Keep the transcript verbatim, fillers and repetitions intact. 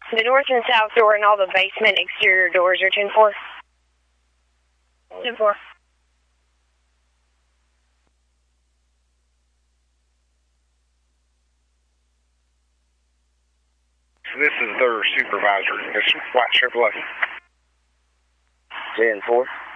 The north and south door and all the basement exterior doors are ten four. ten four. This is their supervisor. It's White Chevrolet. ten four.